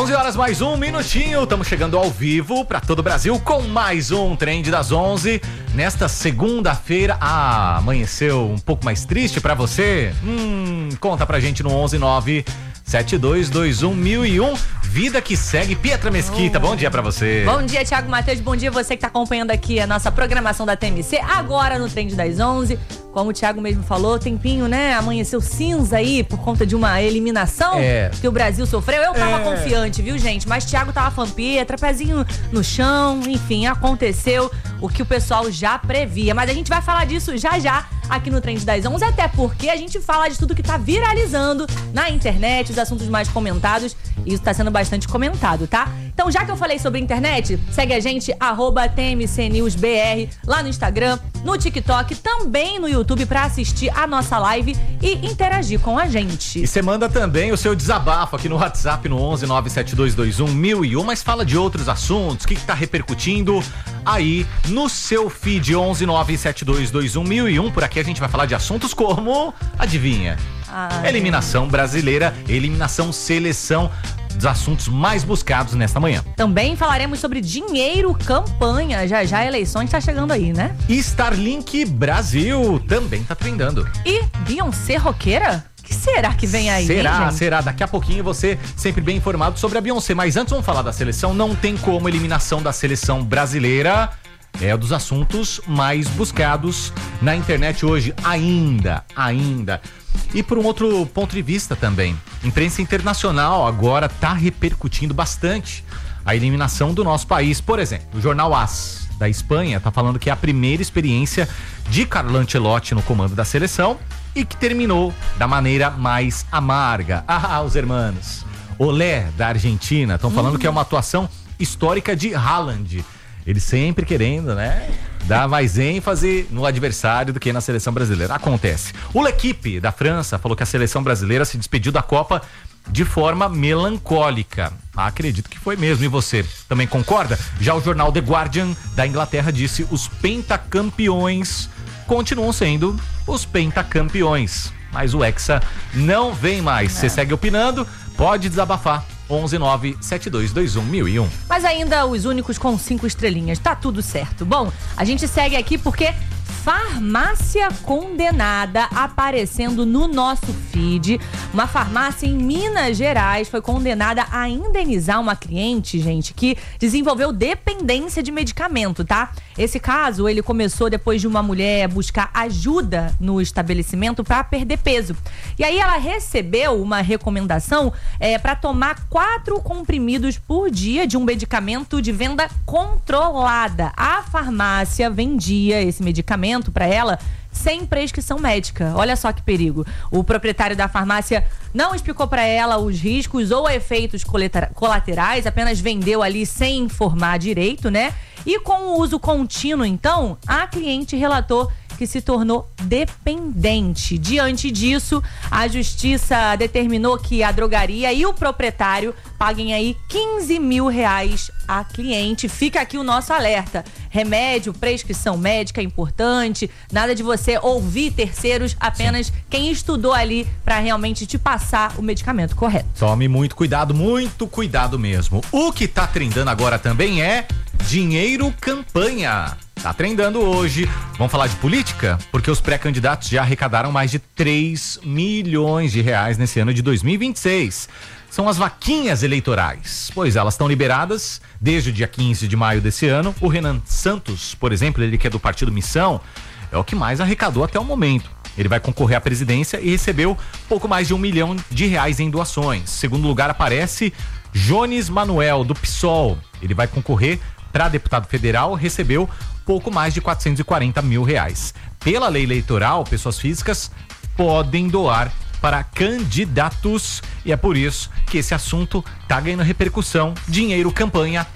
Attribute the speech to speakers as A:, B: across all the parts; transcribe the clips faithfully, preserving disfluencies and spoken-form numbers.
A: onze horas mais um minutinho, estamos chegando ao vivo para todo o Brasil com mais um Trend das onze. Nesta segunda-feira, ah, amanheceu um pouco mais triste para você? Hum, conta pra gente no onze nove sete dois dois um mil e um. Vida que segue. Pietra Mesquita, oh. Bom dia pra você.
B: Bom dia, Thiago Matheus. Bom dia você que tá acompanhando aqui a nossa programação da T M C, agora no Trend das onze. Como o Thiago mesmo falou, tempinho, né? Amanheceu cinza aí por conta de uma eliminação é. que o Brasil sofreu. Eu tava é. confiante, viu, gente? Mas Thiago tava fampietra, pezinho no chão, enfim, aconteceu o que o pessoal já previa. Mas a gente vai falar disso já já aqui no Trend das onze, até porque a gente fala de tudo que tá viralizando na internet, os assuntos mais comentados, e isso tá sendo bastante comentado, tá? Então, já que eu falei sobre internet, segue a gente, arroba T M C News B R, lá no Instagram, no TikTok, também no YouTube, pra assistir a nossa live e interagir com a gente.
A: E você manda também o seu desabafo aqui no WhatsApp, no onze nove sete dois dois um mil e um, mas fala de outros assuntos, o que que tá repercutindo aí no seu feed, onze nove sete dois dois um mil e um. Por aqui a gente vai falar de assuntos como, adivinha? Ai. Eliminação brasileira, eliminação seleção, dos assuntos mais buscados nesta manhã.
B: Também falaremos sobre dinheiro campanha, já já a eleição está chegando aí, né?
A: Starlink Brasil também tá trendando.
B: E Beyoncé roqueira? O que será que vem aí?
A: Será,
B: hein,
A: será. Daqui a pouquinho você sempre bem informado sobre a Beyoncé. Mas antes vamos falar da seleção. Não tem como eliminação da seleção brasileira. É um dos assuntos mais buscados na internet hoje, ainda, ainda. E por um outro ponto de vista também, imprensa internacional agora tá repercutindo bastante a eliminação do nosso país. Por exemplo, o jornal AS da Espanha tá falando que é a primeira experiência de Carlo Ancelotti no comando da seleção e que terminou da maneira mais amarga. Ah, os hermanos Olé da Argentina estão falando hum. que é uma atuação histórica de Haaland. Ele sempre querendo, né, dar mais ênfase no adversário do que na seleção brasileira. Acontece. O L'Equipe da França falou que a seleção brasileira se despediu da Copa de forma melancólica. Ah, acredito que foi mesmo. E você também concorda? Já o jornal The Guardian da Inglaterra disse: os pentacampeões continuam sendo os pentacampeões. Mas o Hexa não vem mais. Você é. segue opinando? Pode desabafar. onze nove sete dois dois um mil e um.
B: Mas ainda os únicos com cinco estrelinhas, tá tudo certo. Bom, a gente segue aqui porque farmácia condenada aparecendo no nosso feed. Uma farmácia em Minas Gerais foi condenada a indenizar uma cliente, gente, que desenvolveu dependência de medicamento, tá? Esse caso, ele começou depois de uma mulher buscar ajuda no estabelecimento para perder peso. E aí ela recebeu uma recomendação é, para tomar quatro comprimidos por dia de um medicamento de venda controlada. A farmácia vendia esse medicamento para ela sem prescrição médica. Olha só que perigo. O proprietário da farmácia não explicou para ela os riscos ou efeitos colaterais, apenas vendeu ali sem informar direito, né? E com o uso contínuo, então, a cliente relatou que se tornou dependente. Diante disso, a justiça determinou que a drogaria e o proprietário paguem aí quinze mil reais a cliente. Fica aqui o nosso alerta. Remédio, prescrição médica é importante, nada de você ouvir terceiros, apenas Sim. quem estudou ali para realmente te passar o medicamento correto.
A: Tome muito cuidado, muito cuidado mesmo. O que tá trendando agora também é dinheiro campanha. Tá trendando hoje. Vamos falar de política? Porque os pré-candidatos já arrecadaram mais de três milhões de reais nesse ano de dois mil e vinte e seis. São as vaquinhas eleitorais. Pois elas estão liberadas desde o dia quinze de maio desse ano. O Renan Santos, por exemplo, ele que é do Partido Missão, é o que mais arrecadou até o momento. Ele vai concorrer à presidência e recebeu pouco mais de um milhão de reais em doações. Segundo lugar aparece Jones Manuel, do PSOL. Ele vai concorrer para deputado federal, recebeu pouco mais de quatrocentos e quarenta mil reais. Pela lei eleitoral, pessoas físicas podem doar para candidatos e é por isso que esse assunto tá ganhando repercussão. Dinheiro campanha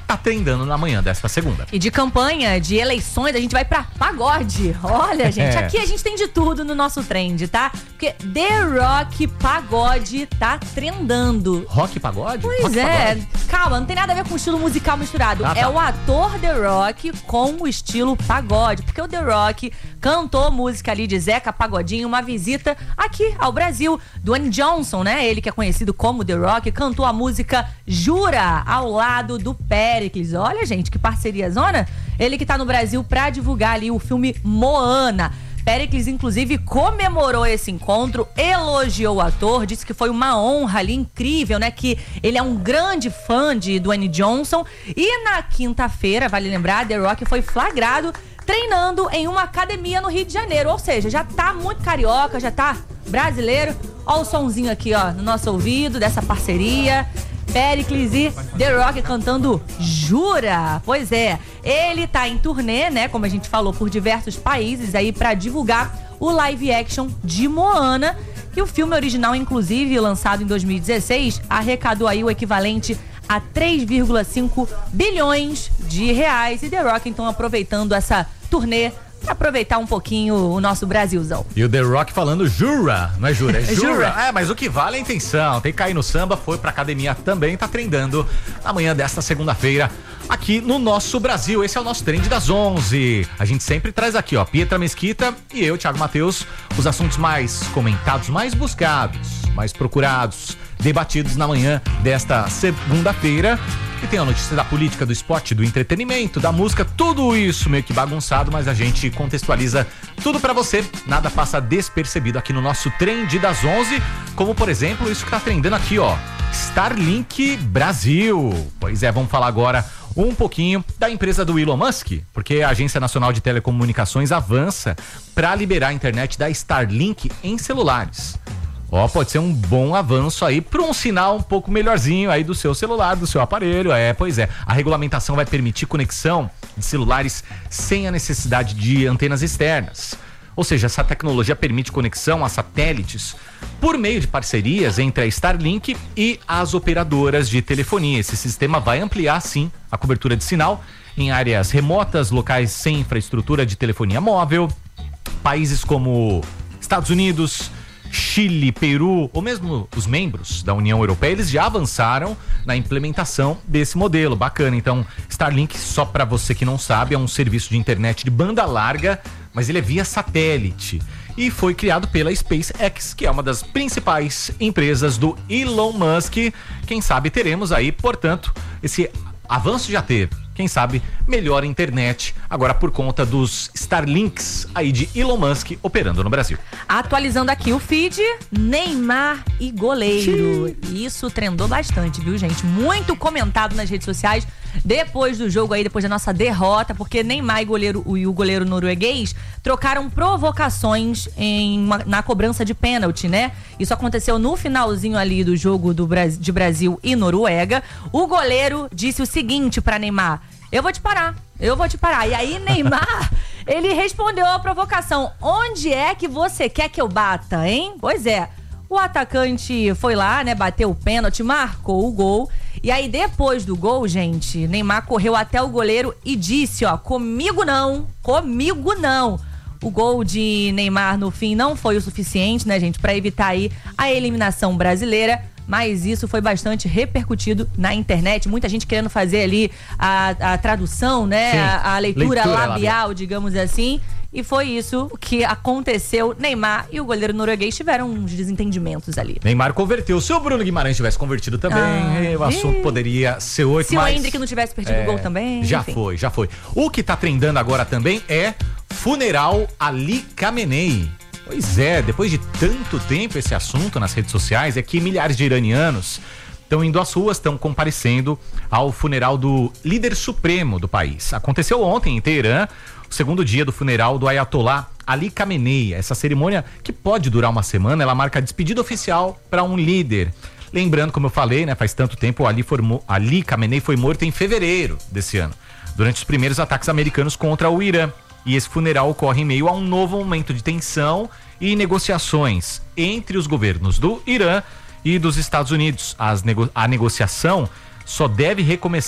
A: tá trendando na manhã desta segunda.
B: E de campanha, de eleições, a gente vai pra pagode. Olha, gente,
A: É.
B: aqui a gente tem de tudo no nosso trend, tá? Porque The Rock Pagode tá trendando.
A: Rock pagode?
B: Pois
A: Rock
B: é,
A: pagode?
B: calma, não tem nada a ver com o estilo musical misturado.
A: Ah, tá.
B: É o ator The Rock com o estilo pagode. Porque o The Rock cantou música ali de Zeca Pagodinho, uma visita aqui ao Brasil. Dwayne Johnson, né? Ele que é conhecido como The Rock, cantou a música Jura ao lado do Péricles. Olha, gente, que parceria zona. Ele que tá no Brasil pra divulgar ali o filme Moana. Péricles, inclusive, comemorou esse encontro, elogiou o ator, disse que foi uma honra ali, incrível, né? Que ele é um grande fã de Dwayne Johnson. E na quinta-feira, vale lembrar, The Rock foi flagrado treinando em uma academia no Rio de Janeiro. Ou seja, já tá muito carioca, já tá brasileiro. Ó o sonzinho aqui, ó, no nosso ouvido, dessa parceria. Péricles e The Rock cantando Jura. Pois é, ele tá em turnê, né, como a gente falou, por diversos países aí pra divulgar o live action de Moana, que o filme original, inclusive, lançado em dois mil e dezesseis, arrecadou aí o equivalente a três vírgula cinco bilhões de reais. E The Rock, então, aproveitando essa turnê pra aproveitar um pouquinho o nosso Brasilzão.
A: E o The Rock falando jura, não é jura, é jura.
B: Jura.
A: É, mas o que vale é a intenção. Tem que cair no samba, foi pra academia também, tá trendando na manhã desta segunda-feira aqui no nosso Brasil. Esse é o nosso trend das onze. A gente sempre traz aqui, ó, Pietra Mesquita e eu, Thiago Matheus, os assuntos mais comentados, mais buscados, mais procurados, debatidos na manhã desta segunda-feira. E tem a notícia da política, do esporte, do entretenimento, da música, tudo isso meio que bagunçado, mas a gente contextualiza tudo pra você. Nada passa despercebido aqui no nosso Trend das onze, como por exemplo isso que tá trendando aqui, ó, Starlink Brasil. Pois é, vamos falar agora um pouquinho da empresa do Elon Musk, porque a Agência Nacional de Telecomunicações avança para liberar a internet da Starlink em celulares. Ó, pode ser um bom avanço aí para um sinal um pouco melhorzinho aí do seu celular, do seu aparelho. É, pois é. A regulamentação vai permitir conexão de celulares sem a necessidade de antenas externas. Ou seja, essa tecnologia permite conexão a satélites por meio de parcerias entre a Starlink e as operadoras de telefonia. Esse sistema vai ampliar, sim, a cobertura de sinal em áreas remotas, locais sem infraestrutura de telefonia móvel. Países como Estados Unidos, Chile, Peru, ou mesmo os membros da União Europeia, eles já avançaram na implementação desse modelo. Bacana. Então, Starlink, só para você que não sabe, é um serviço de internet de banda larga, mas ele é via satélite e foi criado pela SpaceX, que é uma das principais empresas do Elon Musk. Quem sabe teremos aí, portanto, esse avanço já teve. Quem sabe melhor a internet agora por conta dos Starlinks aí de Elon Musk operando no Brasil.
B: Atualizando aqui o feed, Neymar e goleiro. Isso trendou bastante, viu, gente? Muito comentado nas redes sociais depois do jogo aí, depois da nossa derrota, porque Neymar e, goleiro, e o goleiro norueguês trocaram provocações em uma, na cobrança de pênalti, né? Isso aconteceu no finalzinho ali do jogo do, de Brasil e Noruega. O goleiro disse o seguinte pra Neymar: eu vou te parar, eu vou te parar. E aí Neymar, ele respondeu a provocação: onde é que você quer que eu bata, hein? Pois é, o atacante foi lá, né, bateu o pênalti, marcou o gol. E aí depois do gol, gente, Neymar correu até o goleiro e disse, ó, comigo não, comigo não. O gol de Neymar no fim não foi o suficiente, né, gente, pra evitar aí a eliminação brasileira. Mas isso foi bastante repercutido na internet. Muita gente querendo fazer ali a, a tradução, né? A, a leitura, leitura labial, labial, digamos assim. E foi isso que aconteceu. Neymar e o goleiro norueguês tiveram uns desentendimentos ali.
A: Neymar converteu. Se o Bruno Guimarães tivesse convertido também, ah, o assunto e... poderia ser oito.
B: Se
A: mas...
B: o Hendrick não tivesse perdido o é, gol também.
A: Já
B: enfim.
A: foi, já foi. O que tá trendando agora também é funeral Ali Khamenei. Pois é, depois de tanto tempo esse assunto nas redes sociais, é que milhares de iranianos estão indo às ruas, estão comparecendo ao funeral do líder supremo do país. Aconteceu ontem em Teherã, o segundo dia do funeral do Ayatollah Ali Khamenei. Essa cerimônia, que pode durar uma semana, ela marca a despedida oficial para um líder. Lembrando, como eu falei, né, faz tanto tempo, o Ali, formou, Ali Khamenei foi morto em fevereiro desse ano, durante os primeiros ataques americanos contra o Irã. E esse funeral ocorre em meio a um novo momento de tensão e negociações entre os governos do Irã e dos Estados Unidos. As nego- a negociação só deve recomeçar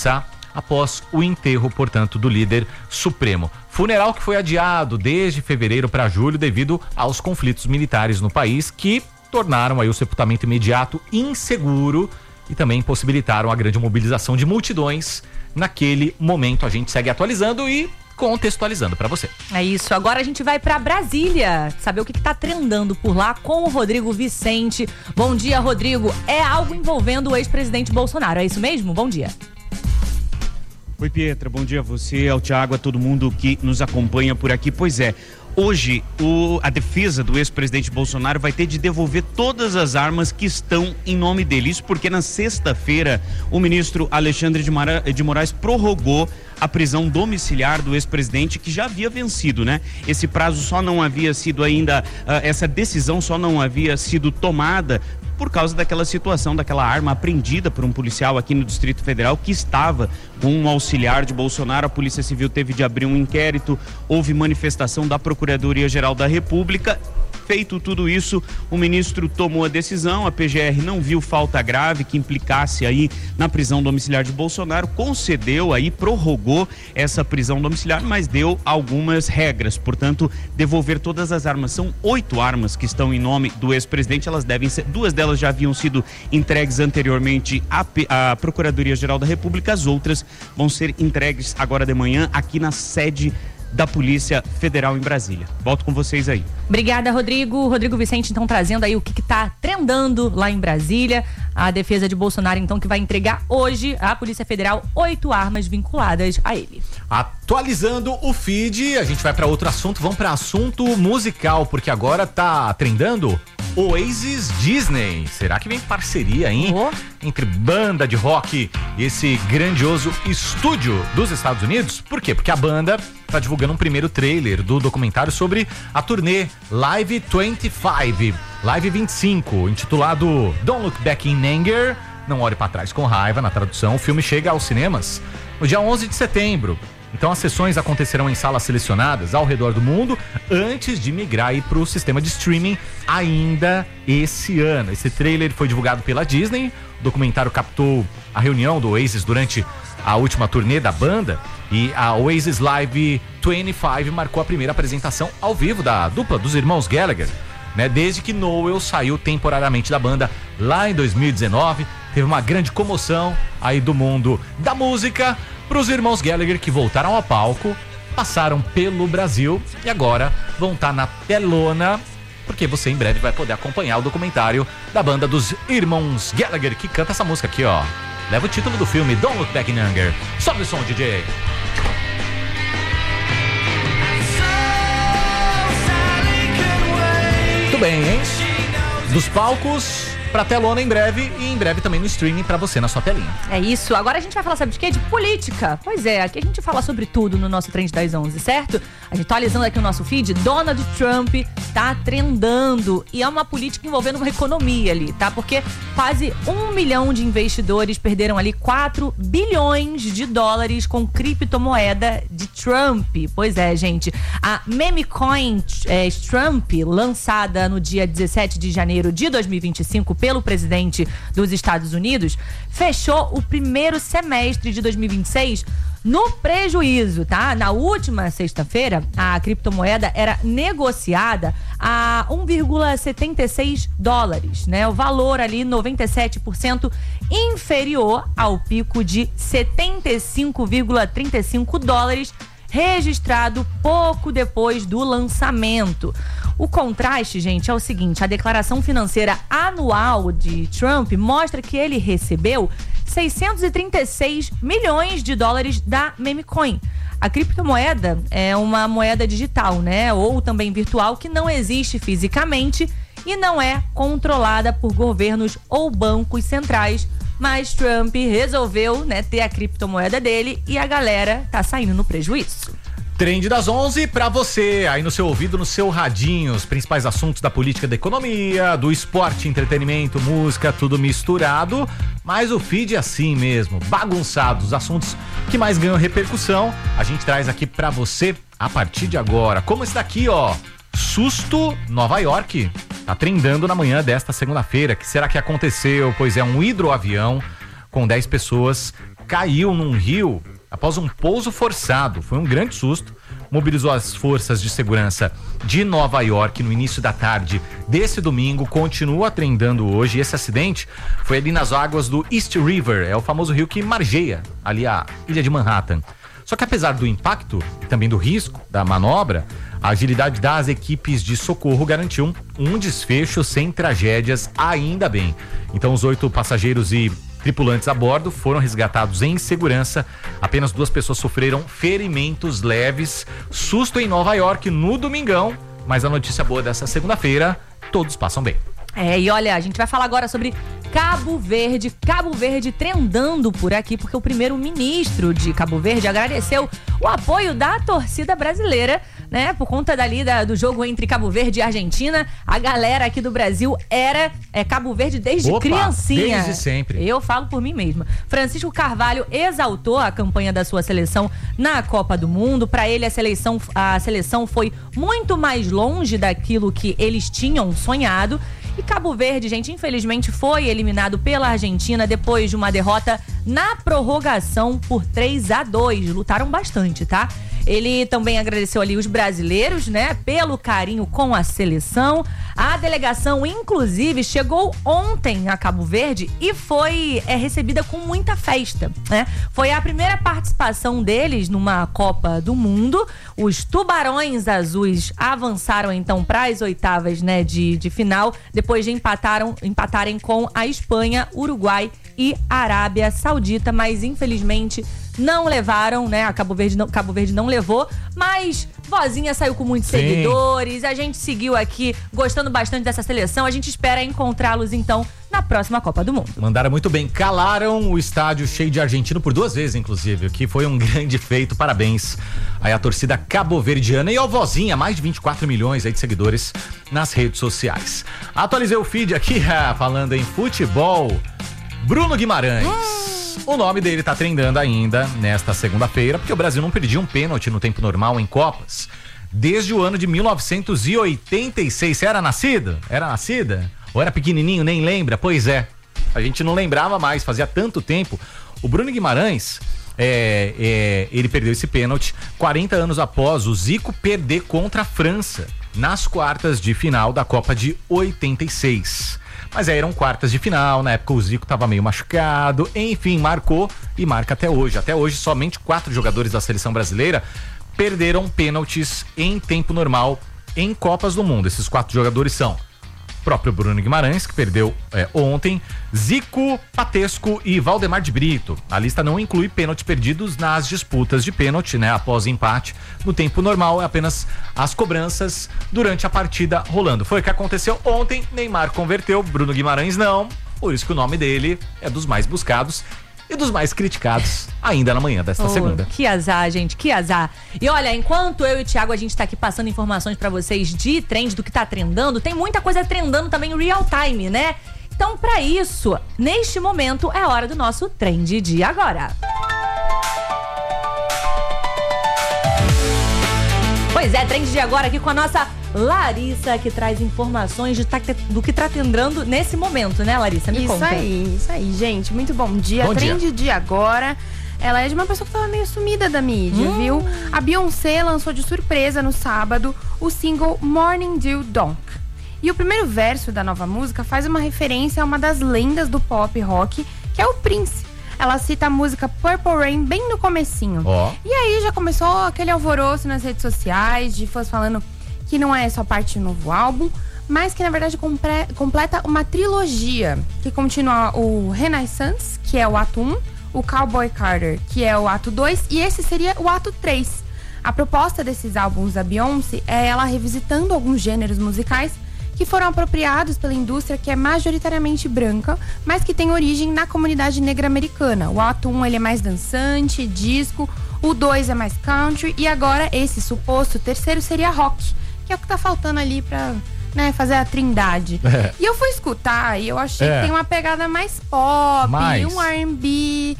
A: após o enterro, portanto, do líder supremo. Funeral que foi adiado desde fevereiro para julho devido aos conflitos militares no país que tornaram aí o sepultamento imediato inseguro e também possibilitaram a grande mobilização de multidões naquele momento. A gente segue atualizando e contextualizando para você.
B: É isso, agora a gente vai para Brasília, saber o que, que tá trendando por lá com o Rodrigo Vicente. Bom dia, Rodrigo. É algo envolvendo o ex-presidente Bolsonaro, é isso mesmo? Bom dia.
C: Oi, Pietra, bom dia a você, ao Thiago, a todo mundo que nos acompanha por aqui. Pois é, hoje o, a defesa do ex-presidente Bolsonaro vai ter de devolver todas as armas que estão em nome dele. Isso porque na sexta-feira o ministro Alexandre de, Mara, de Moraes prorrogou a prisão domiciliar do ex-presidente, que já havia vencido, né? Esse prazo só não havia sido ainda, uh, essa decisão só não havia sido tomada por causa daquela situação, daquela arma apreendida por um policial aqui no Distrito Federal que estava com um auxiliar de Bolsonaro. A Polícia Civil teve de abrir um inquérito, houve manifestação da Procuradoria-Geral da República. Feito tudo isso, o ministro tomou a decisão, a P G R não viu falta grave que implicasse aí na prisão domiciliar de Bolsonaro, concedeu aí, prorrogou essa prisão domiciliar, mas deu algumas regras, portanto, devolver todas as armas. São oito armas que estão em nome do ex-presidente, elas devem ser, duas delas já haviam sido entregues anteriormente à, à Procuradoria-Geral da República, as outras vão ser entregues agora de manhã aqui na sede da Polícia Federal em Brasília. Volto com vocês aí.
B: Obrigada, Rodrigo. Rodrigo Vicente, então, trazendo aí o que está trendando lá em Brasília. A defesa de Bolsonaro, então, que vai entregar hoje à Polícia Federal oito armas vinculadas a ele.
A: Atualizando o feed, a gente vai para outro assunto. Vamos para assunto musical, porque agora tá trendando Oasis Disney. Será que vem parceria, hein? Oh. Entre banda de rock e esse grandioso estúdio dos Estados Unidos? Por quê? Porque a banda tá divulgando um primeiro trailer do documentário sobre a turnê Live vinte e cinco, Live vinte e cinco, intitulado Don't Look Back in Anger, Não Olhe Pra Trás com Raiva, na tradução. O filme chega aos cinemas no dia onze de setembro. Então as sessões acontecerão em salas selecionadas ao redor do mundo antes de migrar para o sistema de streaming ainda esse ano. Esse trailer foi divulgado pela Disney. O documentário captou a reunião do Oasis durante a última turnê da banda e a Oasis Live vinte e cinco marcou a primeira apresentação ao vivo da dupla dos irmãos Gallagher, né? Desde que Noel saiu temporariamente da banda lá em dois mil e dezenove. Teve uma grande comoção aí do mundo da música para os irmãos Gallagher, que voltaram ao palco, passaram pelo Brasil e agora vão estar na telona, porque você em breve vai poder acompanhar o documentário da banda dos irmãos Gallagher, que canta essa música aqui, ó. Leva o título do filme, Don't Look Back in Anger. Sobe o som, D J. Muito bem, hein? Dos palcos pra telona em breve e em breve também no streaming pra você na sua telinha.
B: É isso. Agora a gente vai falar, sabe de quê? De política. Pois é, aqui a gente fala sobre tudo no nosso Trend das onze, certo? A gente tá atualizando aqui o nosso feed. Donald Trump tá trendando e é uma política envolvendo uma economia ali, tá? Porque quase um milhão de investidores perderam ali quatro bilhões de dólares com criptomoeda de Trump. Pois é, gente. A Memecoin é, Trump, lançada no dia dezessete de janeiro de dois mil e vinte e cinco pelo presidente dos Estados Unidos, fechou o primeiro semestre de dois mil e vinte e seis no prejuízo, tá? Na última sexta-feira, a criptomoeda era negociada a um vírgula setenta e seis dólares, né? O valor ali noventa e sete por cento inferior ao pico de setenta e cinco vírgula trinta e cinco dólares registrado pouco depois do lançamento. O contraste, gente, é o seguinte: a declaração financeira anual de Trump mostra que ele recebeu seiscentos e trinta e seis milhões de dólares da Memecoin. A criptomoeda é uma moeda digital, né? Ou também virtual, que não existe fisicamente e não é controlada por governos ou bancos centrais. Mas Trump resolveu, né, ter a criptomoeda dele e a galera tá saindo no prejuízo.
A: Trend das onze pra você, aí no seu ouvido, no seu radinho, os principais assuntos da política, da economia, do esporte, entretenimento, música, tudo misturado, mas o feed é assim mesmo, bagunçado, os assuntos que mais ganham repercussão, a gente traz aqui pra você a partir de agora, como esse daqui, ó, susto Nova York, tá trendando na manhã desta segunda-feira. Que será que aconteceu? Pois é, um hidroavião com dez pessoas caiu num rio após um pouso forçado. Foi um grande susto. Mobilizou as forças de segurança de Nova York no início da tarde desse domingo. Continua trendando hoje. Esse acidente foi ali nas águas do East River. É o famoso rio que margeia ali a ilha de Manhattan. Só que apesar do impacto e também do risco da manobra, a agilidade das equipes de socorro garantiu um desfecho sem tragédias, ainda bem. Então os oito passageiros e tripulantes a bordo foram resgatados em segurança. Apenas duas pessoas sofreram ferimentos leves. Susto em Nova York no domingão, mas a notícia boa dessa segunda-feira, todos passam bem.
B: É, e olha, a gente vai falar agora sobre Cabo Verde. Cabo Verde trendando por aqui, porque o primeiro-ministro de Cabo Verde agradeceu o apoio da torcida brasileira, né? Por conta dali da, do jogo entre Cabo Verde e Argentina. A galera aqui do Brasil era é, Cabo Verde desde
A: Opa,
B: criancinha.
A: Desde sempre.
B: Eu falo por mim mesma. Francisco Carvalho exaltou a campanha da sua seleção na Copa do Mundo. Para ele, a seleção, a seleção foi muito mais longe daquilo que eles tinham sonhado. E Cabo Verde, gente, infelizmente foi eliminado pela Argentina depois de uma derrota na prorrogação por três a dois. Lutaram bastante, tá? Ele também agradeceu ali os brasileiros, né, pelo carinho com a seleção. A delegação, inclusive, chegou ontem a Cabo Verde e foi é, recebida com muita festa, né? Foi a primeira participação deles numa Copa do Mundo. Os Tubarões Azuis avançaram, então, para as oitavas, né, de, de final, depois de empataram, empatarem com a Espanha, Uruguai e Arábia Saudita, mas infelizmente não levaram, né? A Cabo Verde não, Cabo Verde não levou, mas Vozinha saiu com muitos Sim. seguidores, a gente seguiu aqui gostando bastante dessa seleção, a gente espera encontrá-los então na próxima Copa do Mundo.
A: Mandaram muito bem, calaram o estádio cheio de argentino por duas vezes, inclusive, o que foi um grande feito, parabéns aí a torcida cabo-verdiana e ao Vozinha, mais de vinte e quatro milhões aí de seguidores nas redes sociais. Atualizei o feed aqui, falando em futebol, Bruno Guimarães. Hum. O nome dele tá trendando ainda nesta segunda-feira, porque o Brasil não perdia um pênalti no tempo normal em Copas desde o ano de mil novecentos e oitenta e seis. Você era nascido? Era nascida? Ou era pequenininho, nem lembra? Pois é, a gente não lembrava mais, fazia tanto tempo. O Bruno Guimarães, é, é, ele perdeu esse pênalti quarenta anos após o Zico perder contra a França nas quartas de final da Copa de oitenta e seis. Mas aí eram quartas de final, na época o Zico tava meio machucado, enfim, marcou e marca até hoje. Até hoje, somente quatro jogadores da seleção brasileira perderam pênaltis em tempo normal em Copas do Mundo. Esses quatro jogadores são o próprio Bruno Guimarães, que perdeu é, ontem, Zico, Patesco e Valdemar de Brito. A lista não inclui pênaltis perdidos nas disputas de pênalti, né? Após empate no tempo normal, é apenas as cobranças durante a partida rolando. Foi o que aconteceu ontem, Neymar converteu, Bruno Guimarães não, por isso que o nome dele é dos mais buscados e dos mais criticados ainda na manhã desta
B: oh,
A: segunda.
B: Que azar, gente, que azar. E olha, enquanto eu e o Thiago a gente tá aqui passando informações pra vocês de trend, do que tá trendando, tem muita coisa trendando também real time, né? Então, pra isso, neste momento é hora do nosso trend de agora. Pois é, trend de agora aqui com a nossa Larissa, que traz informações de, do que tá trendando nesse momento, né, Larissa? Me
D: isso
B: conta.
D: Isso aí, isso aí, gente. Muito bom dia.
A: Bom
D: Trend
A: dia.
D: de agora. Ela é de uma pessoa que tava meio sumida da mídia, hum. viu? A Beyoncé lançou de surpresa no sábado o single Morning Dew Donk. E o primeiro verso da nova música faz uma referência a uma das lendas do pop rock, que é o Prince. Ela cita a música Purple Rain bem no comecinho.
A: Oh.
D: E aí já começou aquele alvoroço nas redes sociais, de fãs falando que não é só parte do novo álbum, mas que na verdade compre- completa uma trilogia, que continua o Renaissance, que é o ato um, o Cowboy Carter, que é o ato dois, e esse seria o ato três. A proposta desses álbuns da Beyoncé é ela revisitando alguns gêneros musicais que foram apropriados pela indústria, que é majoritariamente branca, mas que tem origem na comunidade negra americana. O ato um ele é mais dançante, disco, o dois é mais country, e agora esse suposto terceiro seria rock, que é o que tá faltando ali pra, né, fazer a trindade. É. E eu fui escutar e eu achei é. que tem uma pegada mais pop, mais. um R and B.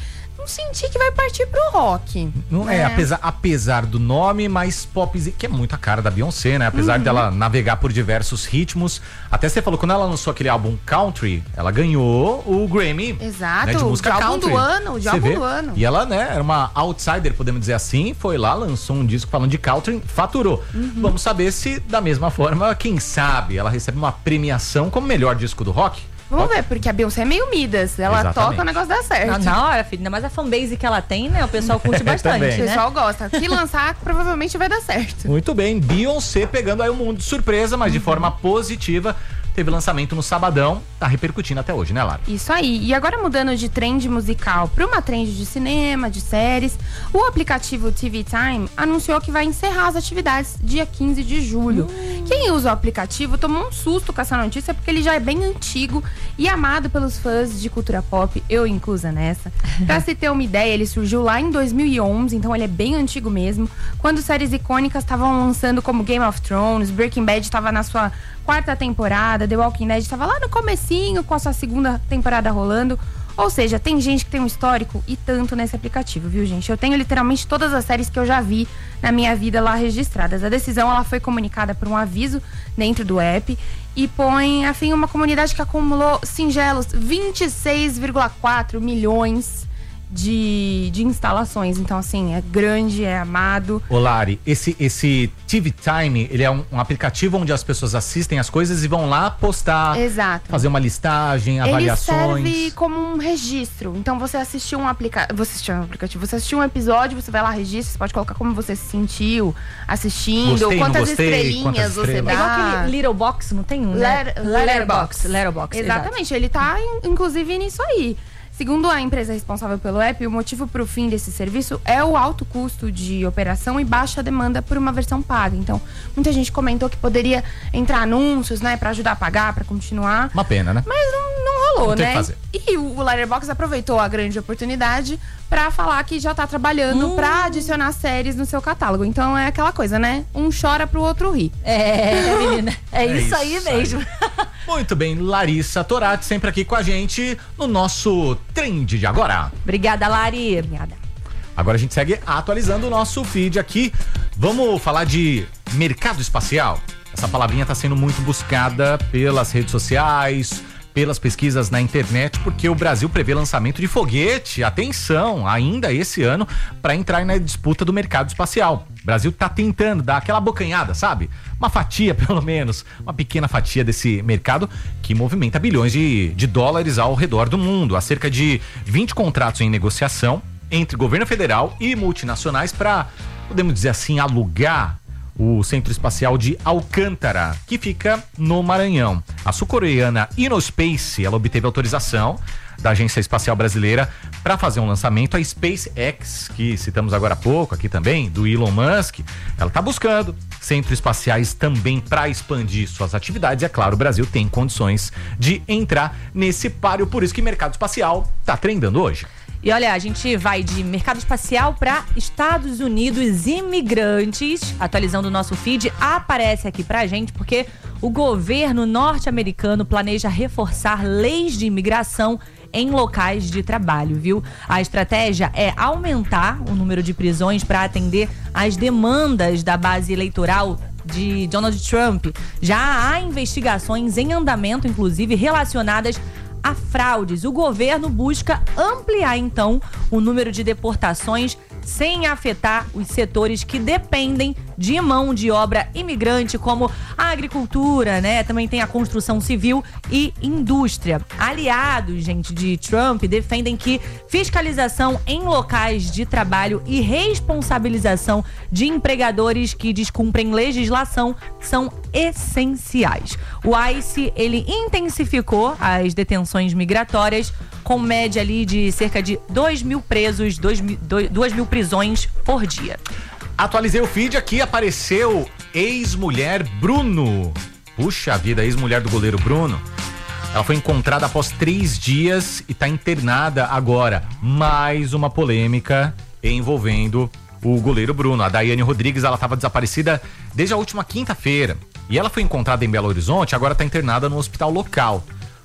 D: não senti que vai partir pro rock.
A: Não
D: né?
A: é, apesar, apesar do nome, mas pop, que é muito a cara da Beyoncé, né? Apesar uhum. dela navegar por diversos ritmos. Até você falou, quando ela lançou aquele álbum Country, ela ganhou o Grammy.
D: Exato,
A: né, de música
D: de álbum
A: country.
D: do ano, de
A: Você
D: álbum
A: vê?
D: do ano.
A: E ela, né, era uma outsider, podemos dizer assim, foi lá, lançou um disco falando de country, faturou. Uhum. Vamos saber se, da mesma forma, quem sabe, ela recebe uma premiação como melhor disco do rock.
D: Vamos ver, porque a Beyoncé é meio Midas. Ela
A: Exatamente.
D: toca, o negócio dá certo.
B: Na, na hora, filho, ainda mais a fanbase que ela tem, né? O pessoal curte bastante,
A: Também.
B: né?
D: O pessoal gosta. Se lançar, provavelmente vai dar certo.
A: Muito bem, Beyoncé pegando aí o mundo de surpresa, mas de forma positiva. Teve lançamento no sabadão, tá repercutindo até hoje, né, Lara?
D: Isso aí. E agora mudando de trend musical para uma trend de cinema, de séries, o aplicativo T V Time anunciou que vai encerrar as atividades dia quinze de julho. Hum. Quem usa o aplicativo tomou um susto com essa notícia porque ele já é bem antigo e amado pelos fãs de cultura pop, eu inclusa nessa. Pra se ter uma ideia, ele surgiu lá em dois mil e onze, então ele é bem antigo mesmo, quando séries icônicas estavam lançando como Game of Thrones, Breaking Bad estava na sua quarta temporada, The Walking Dead estava lá no comecinho com a sua segunda temporada rolando. Ou seja, tem gente que tem um histórico e tanto nesse aplicativo, viu, gente? Eu tenho literalmente todas as séries que eu já vi na minha vida lá registradas. A decisão, ela foi comunicada por um aviso dentro do app e põe a fim uma comunidade que acumulou singelos vinte e seis vírgula quatro milhões de, de instalações. Então, assim, é grande, é amado.
A: Ô Lari, esse, esse T V Time, ele é um, um aplicativo onde as pessoas assistem as coisas e vão lá postar,
D: Exato.
A: fazer uma listagem, avaliações.
D: Ele serve como um registro. Então, você assistiu um aplicativo, você assistiu um aplicativo, você assistiu um episódio, você vai lá, registra, você pode colocar como você se sentiu assistindo,
A: Gostei,
D: quantas
A: gostei,
D: estrelinhas
A: quantas
D: você
A: estrelas.
D: dá.
B: É igual aquele Little Box, não tem um, né?
D: Letter-
B: Letterbox. Letterbox,
D: Exatamente, ele tá in- inclusive nisso aí. Segundo a empresa responsável pelo app, o motivo para o fim desse serviço é o alto custo de operação e baixa demanda por uma versão paga. Então, muita gente comentou que poderia entrar anúncios, né, para ajudar a pagar, para continuar.
A: Uma pena, né?
D: Mas não, não rolou,
A: Não tem
D: né?
A: que fazer.
D: E o Letterboxd aproveitou a grande oportunidade para falar que já tá trabalhando
B: Hum.
D: para adicionar séries no seu catálogo. Então é aquela coisa, né? Um chora pro outro rir.
B: É, menina. É,
A: É
B: isso aí
A: isso aí.
B: mesmo.
A: Muito bem, Larissa Torati sempre aqui com a gente no nosso Trend de Agora.
B: Obrigada, Lari.
D: Obrigada.
A: Agora a gente segue atualizando o nosso feed aqui. Vamos falar de mercado espacial? Essa palavrinha está sendo muito buscada pelas redes sociais, pelas pesquisas na internet, porque o Brasil prevê lançamento de foguete, atenção, ainda esse ano, para entrar na disputa do mercado espacial. O Brasil está tentando dar aquela bocanhada, sabe? Uma fatia, pelo menos, uma pequena fatia desse mercado que movimenta bilhões de, de dólares ao redor do mundo. Há cerca de vinte contratos em negociação entre governo federal e multinacionais para, podemos dizer assim, alugar o Centro Espacial de Alcântara, que fica no Maranhão. A sul-coreana Innospace, ela obteve autorização da Agência Espacial Brasileira para fazer um lançamento. A SpaceX, que citamos agora há pouco aqui também, do Elon Musk, ela está buscando centros espaciais também para expandir suas atividades. E é claro, o Brasil tem condições de entrar nesse páreo, por isso que o mercado espacial está trendando hoje.
B: E olha, a gente vai de mercado espacial para Estados Unidos. Imigrantes, atualizando o nosso feed, aparece aqui pra gente porque o governo norte-americano planeja reforçar leis de imigração em locais de trabalho, viu? A estratégia é aumentar o número de prisões para atender às demandas da base eleitoral de Donald Trump. Já há investigações em andamento, inclusive relacionadas a fraudes. O governo busca ampliar, então, o número de deportações sem afetar os setores que dependem de mão de obra imigrante, como a agricultura, né? Também tem a construção civil e indústria. Aliados, gente, de Trump defendem que fiscalização em locais de trabalho e responsabilização de empregadores que descumprem legislação são essenciais. O ICE, ele intensificou as detenções migratórias, com média ali de cerca de dois mil presos, dois mil, duas mil prisões por dia.
A: Atualizei o feed aqui, apareceu ex-mulher Bruno. Puxa vida, ex-mulher do goleiro Bruno. Ela foi encontrada após três dias e está internada agora. Mais uma polêmica envolvendo o goleiro Bruno. A Daiane Rodrigues, ela estava desaparecida desde a última quinta-feira. E ela foi encontrada em Belo Horizonte, agora está internada no hospital local.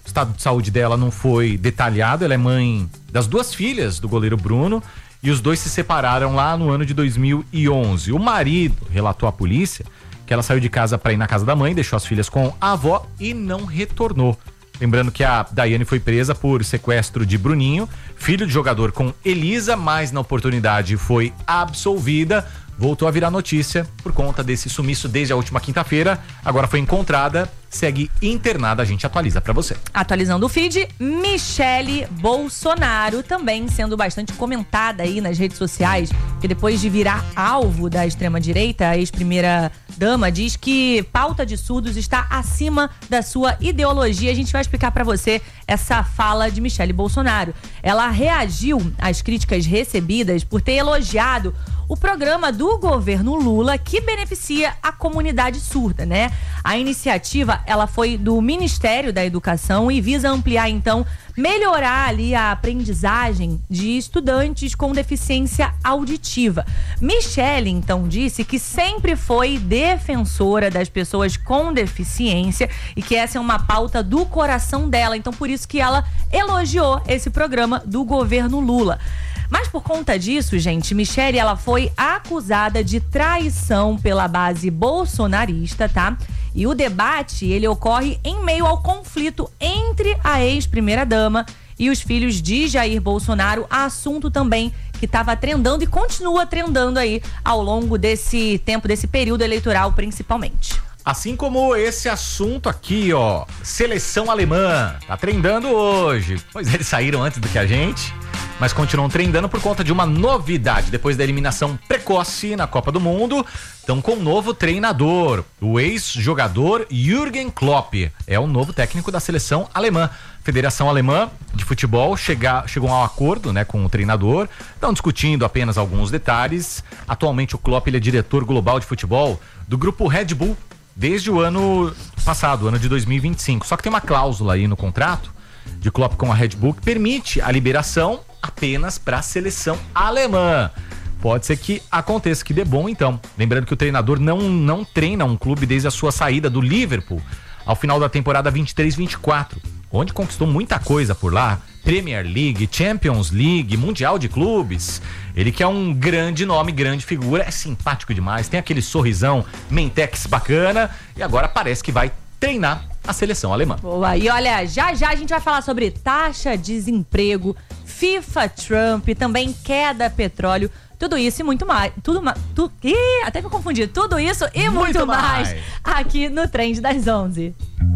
A: O estado de saúde dela não foi detalhado. Ela é mãe das duas filhas do goleiro Bruno e os dois se separaram lá no ano de dois mil e onze. O marido relatou à polícia que ela saiu de casa para ir na casa da mãe, deixou as filhas com a avó e não retornou. Lembrando que a Daiane foi presa por sequestro de Bruninho, filho de jogador com Elisa, mas na oportunidade foi absolvida. Voltou a virar notícia por conta desse sumiço desde a última quinta-feira. Agora foi encontrada, segue internada. A gente atualiza pra você.
B: Atualizando o feed, Michele Bolsonaro também sendo bastante comentada aí nas redes sociais, que depois de virar alvo da extrema-direita, a ex-primeira dama diz que pauta de surdos está acima da sua ideologia. A gente vai explicar pra você essa fala de Michele Bolsonaro. Ela reagiu às críticas recebidas por ter elogiado o programa do governo Lula que beneficia a comunidade surda, né? A iniciativa, ela foi do Ministério da Educação e visa ampliar, então, melhorar ali a aprendizagem de estudantes com deficiência auditiva. Michele, então, disse que sempre foi defensora das pessoas com deficiência e que essa é uma pauta do coração dela. Então, por isso que ela elogiou esse programa do governo Lula. Mas por conta disso, gente, Michele, ela foi acusada de traição pela base bolsonarista, tá? E o debate, ele ocorre em meio ao conflito entre a ex-primeira-dama e os filhos de Jair Bolsonaro, assunto também que estava trendando e continua trendando aí ao longo desse tempo, desse período eleitoral, principalmente.
A: Assim como esse assunto aqui, ó, seleção alemã, tá trendando hoje. Pois eles saíram antes do que a gente, mas continuam trendando por conta de uma novidade. Depois da eliminação precoce na Copa do Mundo, estão com um novo treinador. O ex-jogador Jürgen Klopp é o novo técnico da seleção alemã. A Federação Alemã de Futebol chega, chegou a um acordo, né, com o treinador. Estão discutindo apenas alguns detalhes. Atualmente o Klopp, ele é diretor global de futebol do grupo Red Bull desde o ano passado, ano de dois mil e vinte e cinco. Só que tem uma cláusula aí no contrato de Klopp com a Red Bull que permite a liberação apenas para a seleção alemã. Pode ser que aconteça, que dê bom então. Lembrando que o treinador não, não treina um clube desde a sua saída do Liverpool ao final da temporada vinte e três vinte e quatro, onde conquistou muita coisa por lá. Premier League, Champions League, Mundial de Clubes. Ele que é um grande nome, grande figura, é simpático demais, tem aquele sorrisão mentex bacana e agora parece que vai treinar a seleção alemã.
B: Boa, e olha, já já a gente vai falar sobre taxa de desemprego, FIFA Trump, também queda petróleo, tudo isso e muito mais. Tudo mais. Tu, ih, até me confundi. Tudo isso e muito, muito mais. mais aqui no Trend das onze.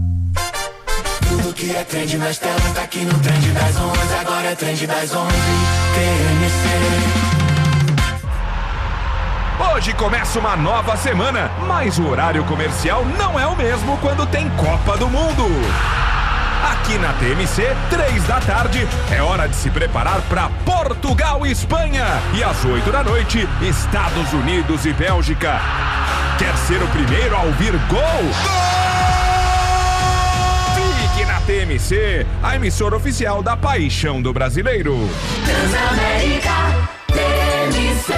E: Tudo que é trend nas telas tá aqui no Trend das onze. Agora é Trend das onze. T M C.
F: Hoje começa uma nova semana, mas o horário comercial não é o mesmo quando tem Copa do Mundo. Aqui na T M C, três da tarde, é hora de se preparar para Portugal e Espanha. E às oito da noite, Estados Unidos e Bélgica. Quer ser o primeiro a ouvir gol? Gol! Fique na T M C, a emissora oficial da paixão do brasileiro.
E: Transamérica, T M C.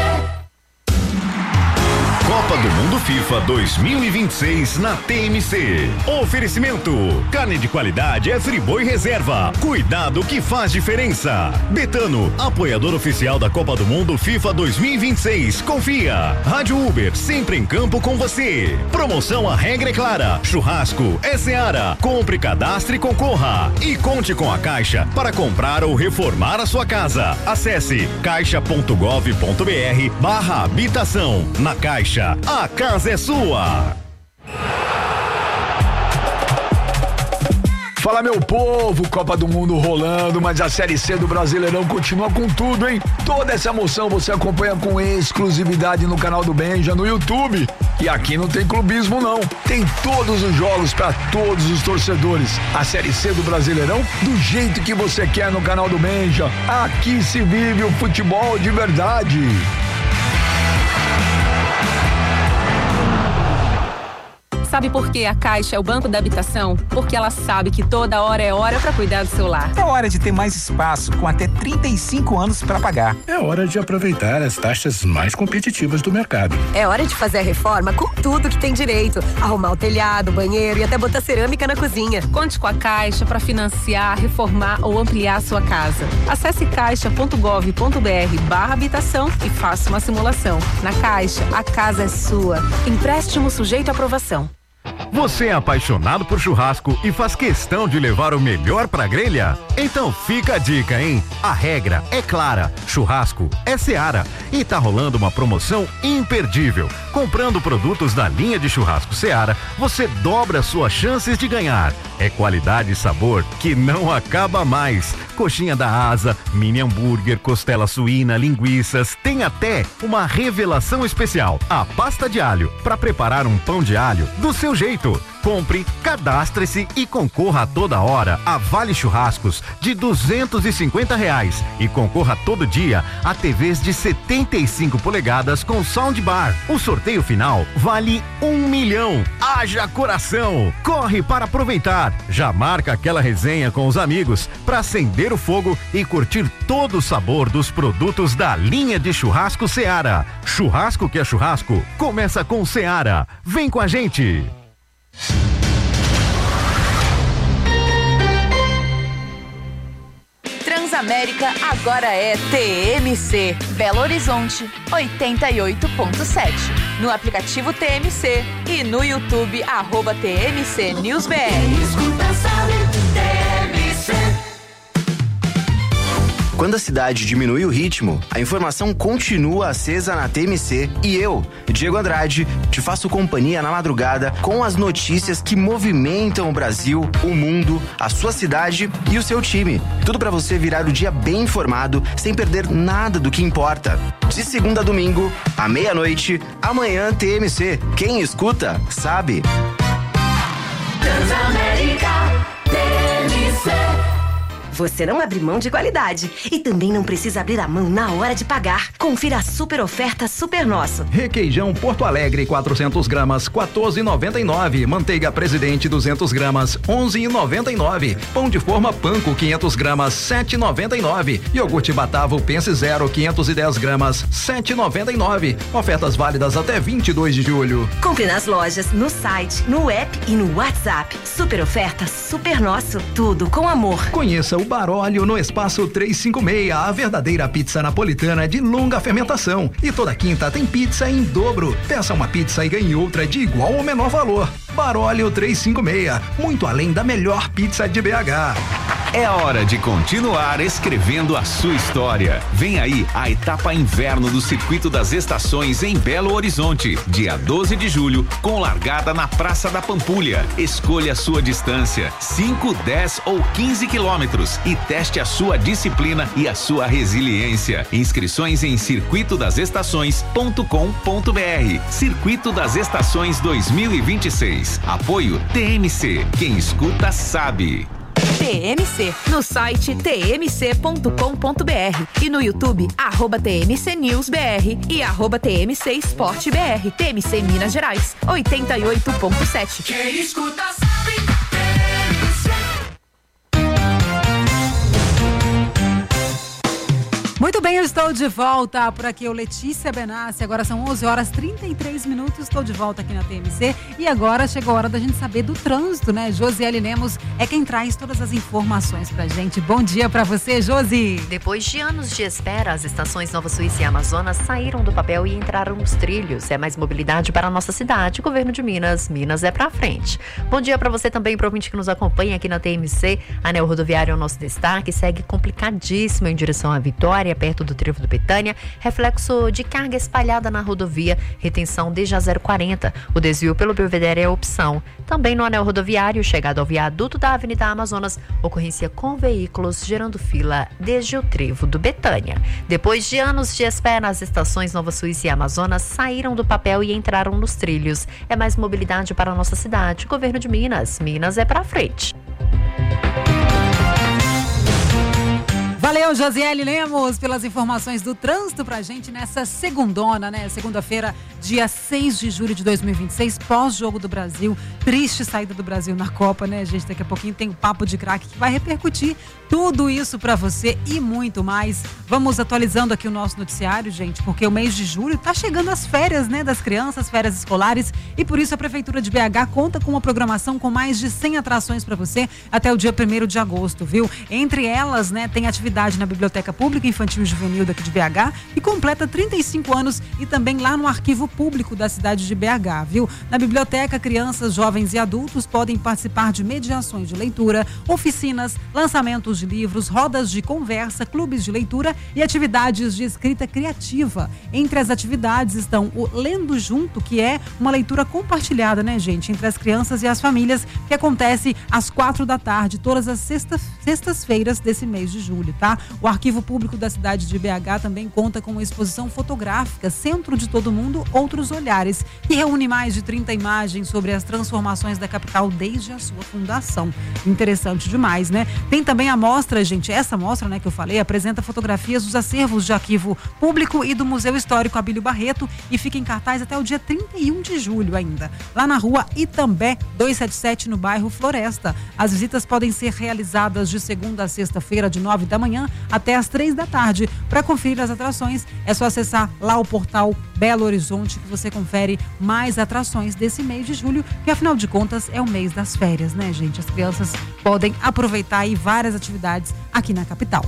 G: Copa do Mundo FIFA dois mil e vinte e seis na T M C. Oferecimento: carne de qualidade é Friboi Reserva. Cuidado que faz diferença. Betano, apoiador oficial da Copa do Mundo FIFA dois mil e vinte e seis. Confia. Rádio Uber, sempre em campo com você. Promoção A Regra é Clara. Churrasco é Seara. Compre, cadastre e concorra. E conte com a Caixa para comprar ou reformar a sua casa. Acesse caixa ponto gov ponto br barra habitação. Na Caixa, a casa é sua.
H: Fala, meu povo, Copa do Mundo rolando, mas a Série C do Brasileirão continua com tudo, hein? Toda essa emoção você acompanha com exclusividade no canal do Benja, no YouTube. E aqui não tem clubismo, não. Tem todos os jogos para todos os torcedores. A Série C do Brasileirão do jeito que você quer no canal do Benja. Aqui se vive o futebol de verdade.
I: Sabe por que a Caixa é o banco da habitação? Porque ela sabe que toda hora é hora para cuidar do seu lar.
J: É hora de ter mais espaço, com até trinta e cinco anos para pagar.
K: É hora de aproveitar as taxas mais competitivas do mercado.
L: É hora de fazer a reforma com tudo que tem direito. Arrumar o telhado, o banheiro e até botar cerâmica na cozinha.
I: Conte com a Caixa para financiar, reformar ou ampliar a sua casa. Acesse caixa ponto gov ponto br barra habitação e faça uma simulação. Na Caixa, a casa é sua. Empréstimo sujeito à aprovação.
G: Você é apaixonado por churrasco e faz questão de levar o melhor pra grelha? Então fica a dica, hein? A regra é clara, churrasco é Seara e tá rolando uma promoção imperdível. Comprando produtos da linha de churrasco Seara, você dobra suas chances de ganhar. É qualidade e sabor que não acaba mais. Coxinha da asa, mini hambúrguer, costela suína, linguiças, tem até uma revelação especial, a pasta de alho, para preparar um pão de alho do seu jeito. Compre, cadastre-se e concorra a toda hora a Vale Churrascos de duzentos e cinquenta reais e concorra todo dia a T Vs de setenta e cinco polegadas com soundbar. O sorteio final vale um milhão. Haja coração! Corre para aproveitar. Já marca aquela resenha com os amigos para acender o fogo e curtir todo o sabor dos produtos da linha de churrasco Seara. Churrasco que é churrasco, começa com Seara. Vem com a gente!
M: Transamérica agora é T M C, Belo Horizonte, oitenta e oito ponto sete. No aplicativo T M C e no YouTube, arroba T M C News B R.
E: Escuta, sabe, T M C.
N: Quando a cidade diminui o ritmo, a informação continua acesa na T M C e eu, Diego Andrade, te faço companhia na madrugada com as notícias que movimentam o Brasil, o mundo, a sua cidade e o seu time. Tudo para você virar o dia bem informado, sem perder nada do que importa. De segunda a domingo, à meia-noite, amanhã T M C. Quem escuta, sabe.
E: Transamérica, T M C.
L: Você não abre mão de qualidade e também não precisa abrir a mão na hora de pagar. Confira a super oferta Super Nosso.
O: Requeijão Porto Alegre quatrocentos gramas, quatorze e noventa e nove. Manteiga Presidente duzentos gramas, onze e noventa e nove. Pão de forma Panko quinhentos gramas, sete e noventa e nove. Iogurte Batavo Pense Zero quinhentos e dez gramas, sete e noventa e nove. Ofertas válidas até vinte e dois de julho.
L: Compre nas lojas, no site, no app e no WhatsApp. Super oferta Super Nosso. Tudo com amor.
O: Conheça o Baróleo no Espaço trezentos e cinquenta e seis, a verdadeira pizza napolitana de longa fermentação. E toda quinta tem pizza em dobro. Peça uma pizza e ganhe outra de igual ou menor valor. Baróleo trezentos e cinquenta e seis, muito além da melhor pizza de B H.
P: É hora de continuar escrevendo a sua história. Vem aí a etapa inverno do Circuito das Estações em Belo Horizonte, dia doze de julho, com largada na Praça da Pampulha. Escolha a sua distância, cinco, dez ou quinze quilômetros e teste a sua disciplina e a sua resiliência. Inscrições em circuito das estações ponto com ponto br. Circuito das Estações dois mil e vinte e seis. Apoio T M C. Quem escuta sabe.
M: T M C, no site t m c ponto com ponto b r e no YouTube, arroba T M C News B R e arroba T M C Esporte B R. T M C Minas Gerais, oitenta e oito ponto sete.
E: Quem escuta sabe, T M C.
Q: Muito bem, eu estou de volta por aqui, eu Letícia Benassi. Agora são onze horas e trinta e três minutos, estou de volta aqui na T M C e agora chegou a hora da gente saber do trânsito, né? Josiele Lemos é quem traz todas as informações pra gente. Bom dia pra você, Josi.
R: Depois de anos de espera, as estações Nova Suíça e Amazonas saíram do papel e entraram nos trilhos. É mais mobilidade para a nossa cidade. Governo de Minas, Minas é pra frente. Bom dia pra você também, pro ouvinte que nos acompanha aqui na T M C. Anel rodoviário é o nosso destaque, segue complicadíssimo em direção à Vitória, perto do Trevo do Betânia, reflexo de carga espalhada na rodovia, retenção desde a zero quarenta. O desvio pelo Belvedere é a opção. Também no anel rodoviário, chegado ao viaduto da Avenida Amazonas, ocorrência com veículos gerando fila desde o Trevo do Betânia. Depois de anos de espera, as estações Nova Suíça e Amazonas saíram do papel e entraram nos trilhos. É mais mobilidade para a nossa cidade. Governo de Minas, Minas é pra frente.
Q: Valeu, Josiele Lemos, pelas informações do trânsito pra gente nessa segundona, né? Segunda-feira, dia seis de julho de dois mil e vinte e seis, pós-jogo do Brasil. Triste saída do Brasil na Copa, né, gente? Daqui a pouquinho tem o Papo de Craque que vai repercutir tudo isso pra você e muito mais. Vamos atualizando aqui o nosso noticiário, gente, porque o mês de julho tá chegando as férias, né, das crianças, férias escolares, e por isso a Prefeitura de B H conta com uma programação com mais de cem atrações pra você até o dia primeiro de agosto, viu? Entre elas, né, tem atividade na Biblioteca Pública Infantil e Juvenil daqui de B H, que completa trinta e cinco anos, e também lá no Arquivo Público da cidade de B H, viu? Na biblioteca, crianças, jovens e adultos podem participar de mediações de leitura, oficinas, lançamentos de livros, rodas de conversa, clubes de leitura e atividades de escrita criativa. Entre as atividades estão o Lendo Junto, que é uma leitura compartilhada, né, gente, entre as crianças e as famílias, que acontece às quatro da tarde, todas as sextas, sextas-feiras desse mês de julho, tá? O Arquivo Público da cidade de B H também conta com uma exposição fotográfica, Centro de Todo Mundo, Outros Olhares, que reúne mais de trinta imagens sobre as transformações da capital desde a sua fundação. Interessante demais, né? Tem também a mostra, gente, essa mostra, né, que eu falei, apresenta fotografias dos acervos de Arquivo Público e do Museu Histórico Abílio Barreto, e fica em cartaz até o dia trinta e um de julho ainda, lá na rua Itambé duzentos e setenta e sete, no bairro Floresta. As visitas podem ser realizadas de segunda a sexta-feira, de nove da manhã até as três da tarde. Para conferir as atrações, é só acessar lá o portal Belo Horizonte, que você confere mais atrações desse mês de julho, que afinal de contas é o mês das férias, né, gente? As crianças podem aproveitar aí várias atividades aqui na capital.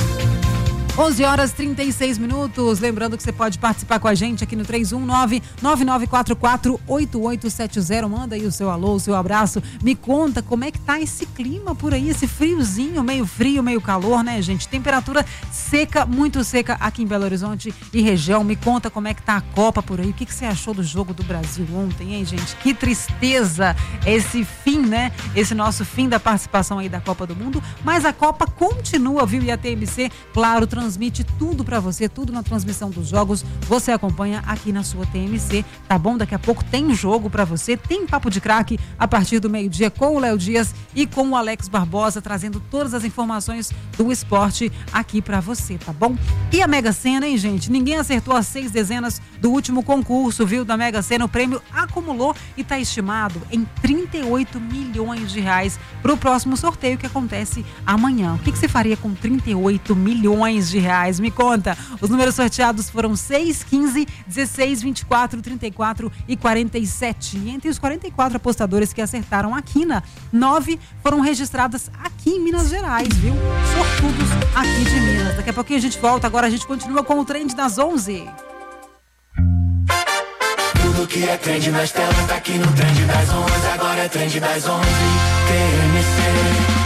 Q: onze horas e trinta e seis minutos. Lembrando que você pode participar com a gente aqui no três um nove, nove nove quatro quatro, oito oito sete zero. Manda aí o seu alô, o seu abraço. Me conta como é que tá esse clima por aí, esse friozinho, meio frio, meio calor, né, gente? Temperatura seca, muito seca aqui em Belo Horizonte e região. Me conta como é que tá a Copa por aí. O que, que você achou do jogo do Brasil ontem, hein, gente? Que tristeza esse fim, né? Esse nosso fim da participação aí da Copa do Mundo. Mas a Copa continua, viu? E a T M C, claro, transmite tudo pra você, tudo na transmissão dos jogos. Você acompanha aqui na sua T M C, tá bom? Daqui a pouco tem jogo pra você, tem Papo de Craque a partir do meio-dia com o Léo Dias e com o Alex Barbosa, trazendo todas as informações do esporte aqui pra você, tá bom? E a Mega Sena, hein, gente? Ninguém acertou as seis dezenas do último concurso, viu? Da Mega Sena, o prêmio acumulou e tá estimado em trinta e oito milhões de reais pro próximo sorteio que acontece amanhã. O que, que você faria com trinta e oito milhões de reais? Me conta. Os números sorteados foram seis, quinze, dezesseis, vinte e quatro, trinta e quatro e quarenta e sete. E entre os quarenta e quatro apostadores que acertaram a quina, nove foram registradas aqui em Minas Gerais, viu? Sortudos aqui de Minas. Daqui a pouquinho a gente volta. Agora a gente continua com o Trend das onze.
E: Tudo que é trend nas telas tá aqui no Trend das onze. Agora é Trend das onze. T M C.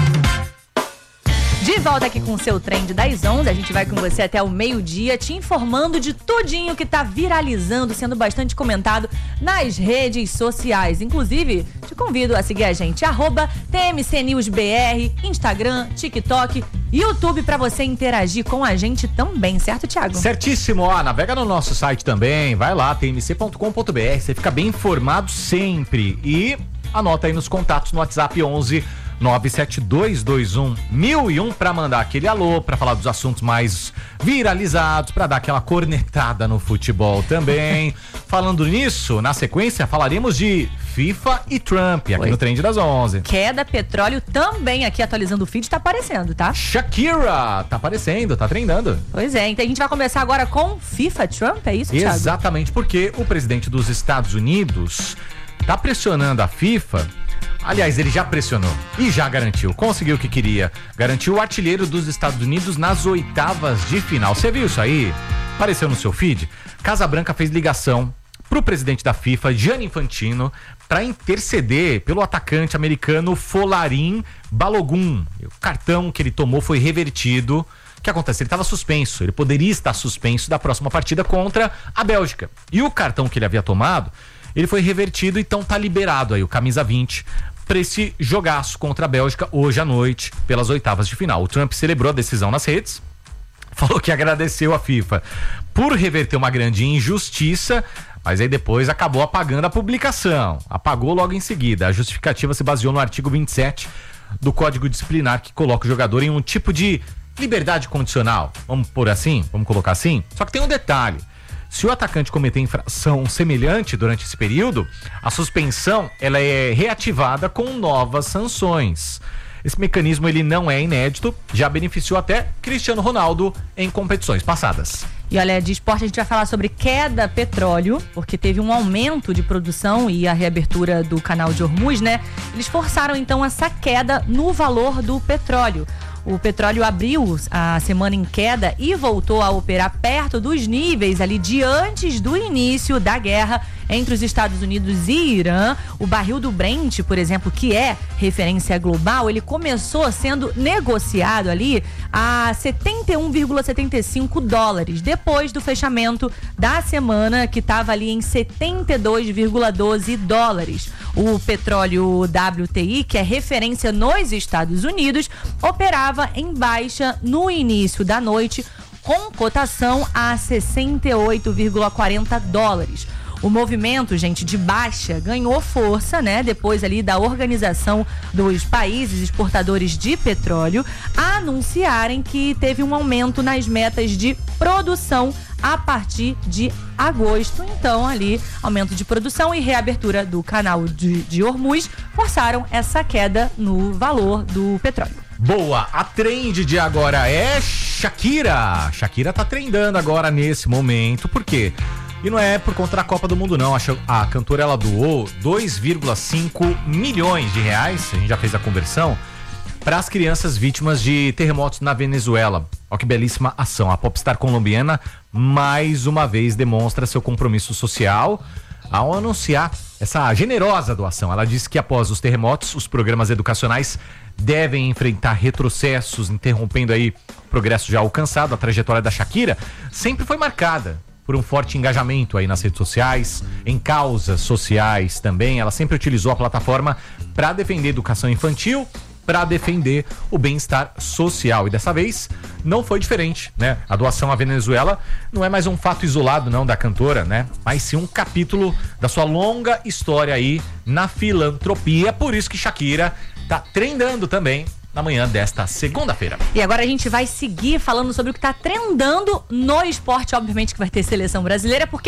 B: De volta aqui com o seu Trend das onze, a gente vai com você até o meio-dia, te informando de tudinho que tá viralizando, sendo bastante comentado nas redes sociais. Inclusive, te convido a seguir a gente, arroba T M C News B R, Instagram, TikTok, YouTube, pra você interagir com a gente também, certo, Thiago?
A: Certíssimo, ó, navega no nosso site também, vai lá, t m c ponto com ponto b r, você fica bem informado sempre. E anota aí nos contatos no WhatsApp onze nove sete dois dois um mil e um para mandar aquele alô, para falar dos assuntos mais viralizados, para dar aquela cornetada no futebol também. Falando nisso, na sequência falaremos de FIFA e Trump aqui Oi. no Trend das onze.
B: Queda, petróleo também aqui atualizando o feed, tá aparecendo, tá?
A: Shakira, tá aparecendo, tá treinando.
B: Pois é, então a gente vai começar agora com FIFA Trump, é isso, Thiago?
A: Exatamente, porque o presidente dos Estados Unidos tá pressionando a FIFA. Aliás, ele já pressionou e já garantiu, conseguiu o que queria. Garantiu o artilheiro dos Estados Unidos nas oitavas de final. Você viu isso aí? Apareceu no seu feed? Casa Branca fez ligação pro presidente da FIFA, Gianni Infantino, para interceder pelo atacante americano Folarin Balogun. O cartão que ele tomou foi revertido. O que acontece? Ele estava suspenso, ele poderia estar suspenso da próxima partida contra a Bélgica. E o cartão que ele havia tomado, ele foi revertido, então tá liberado aí o camisa vinte para esse jogaço contra a Bélgica hoje à noite, pelas oitavas de final. O Trump celebrou a decisão nas redes, falou que agradeceu a FIFA por reverter uma grande injustiça, mas aí depois acabou apagando a publicação. Apagou logo em seguida. A justificativa se baseou no artigo vinte e sete do Código Disciplinar, que coloca o jogador em um tipo de liberdade condicional, vamos por assim, vamos colocar assim. Só que tem um detalhe. Se o atacante cometer infração semelhante durante esse período, a suspensão ela é reativada com novas sanções. Esse mecanismo ele não é inédito, já beneficiou até Cristiano Ronaldo em competições passadas.
B: E olha, de esporte a gente vai falar sobre queda petróleo, porque teve um aumento de produção e a reabertura do canal de Hormuz, né? Eles forçaram então essa queda no valor do petróleo. O petróleo abriu a semana em queda e voltou a operar perto dos níveis ali de antes do início da guerra entre os Estados Unidos e Irã. O barril do Brent, por exemplo, que é referência global, ele começou sendo negociado ali a setenta e um vírgula setenta e cinco dólares, depois do fechamento da semana, que estava ali em setenta e dois vírgula doze dólares. O petróleo W T I, que é referência nos Estados Unidos, operava em baixa no início da noite, com cotação a sessenta e oito vírgula quarenta dólares. O movimento, gente, de baixa ganhou força, né? Depois ali da organização dos países exportadores de petróleo anunciarem que teve um aumento nas metas de produção a partir de agosto. Então, ali, aumento de produção e reabertura do canal de, de Hormuz forçaram essa queda no valor do petróleo.
A: Boa, a trend de agora é Shakira. Shakira tá trendando agora nesse momento, por quê? E não é por conta da Copa do Mundo, não. A cantora, ela doou dois vírgula cinco milhões de reais, a gente já fez a conversão, para as crianças vítimas de terremotos na Venezuela. Olha que belíssima ação. A popstar colombiana, mais uma vez, demonstra seu compromisso social ao anunciar essa generosa doação. Ela disse que após os terremotos, os programas educacionais devem enfrentar retrocessos, interrompendo aí o progresso já alcançado. A trajetória da Shakira sempre foi marcada por um forte engajamento aí nas redes sociais, em causas sociais também. Ela sempre utilizou a plataforma para defender a educação infantil, para defender o bem-estar social. E dessa vez não foi diferente, né? A doação à Venezuela não é mais um fato isolado, não, da cantora, né? Mas sim um capítulo da sua longa história aí na filantropia. Por isso que Shakira tá trendando também na manhã desta segunda-feira.
B: E agora a gente vai seguir falando sobre o que tá trendando no esporte. Obviamente que vai ter seleção brasileira, porque